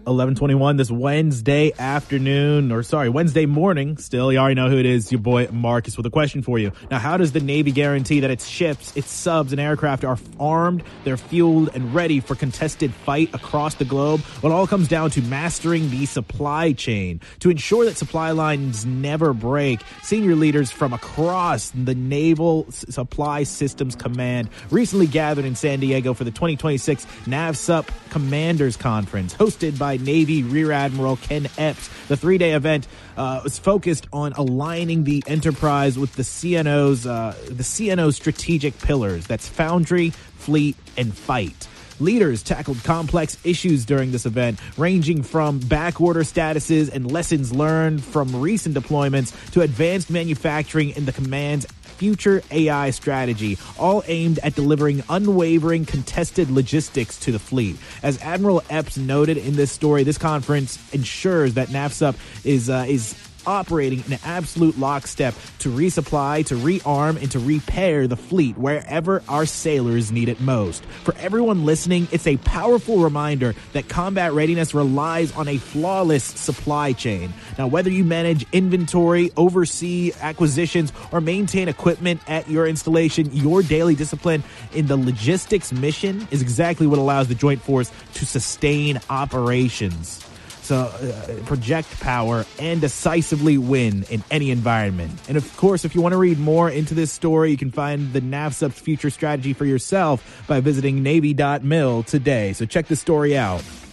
11:21 this Wednesday morning. Still, you already know who it is. Your boy Marcus with a question for you. Now, how does the Navy guarantee that its ships, its subs, and aircraft are armed, they're fueled, and ready for contested fight across the globe? Well, it all comes down to mastering the supply chain. To ensure that supply lines never break, senior leaders from across the Naval Supply Systems Command recently gathered in San Diego for the 2026 NAVSUP Commanders Conference, hosted by Navy Rear Admiral Ken Epps. The three-day event was focused on aligning the enterprise with the CNO's strategic pillars. That's Foundry, Fleet, and Fight. Leaders tackled complex issues during this event, ranging from backorder statuses and lessons learned from recent deployments to advanced manufacturing in the command's future AI strategy, all aimed at delivering unwavering contested logistics to the fleet. As Admiral Epps noted in this story, this conference ensures that NAVSUP is operating in absolute lockstep to resupply, to rearm, and to repair the fleet wherever our sailors need it most. For everyone listening, it's a powerful reminder that combat readiness relies on a flawless supply chain. Now, whether you manage inventory, oversee acquisitions, or maintain equipment at your installation, your daily discipline in the logistics mission is exactly what allows the Joint Force to sustain operations. So project power and decisively win in any environment. And of course, if you want to read more into this story, you can find the NAVSUP's future strategy for yourself by visiting Navy.mil today. So check the story out.